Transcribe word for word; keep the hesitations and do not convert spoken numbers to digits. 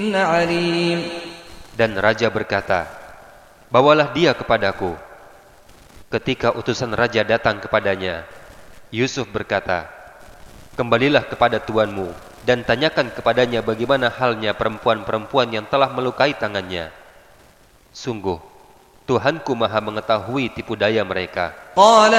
عليم. Dan raja berkata, bawalah dia kepadaku. Ketika utusan raja datang kepadanya, Yusuf berkata, kembalilah kepada tuanmu dan tanyakan kepadanya bagaimana halnya perempuan-perempuan yang telah melukai tangannya. Sungguh, Tuhanku maha mengetahui tipu daya mereka.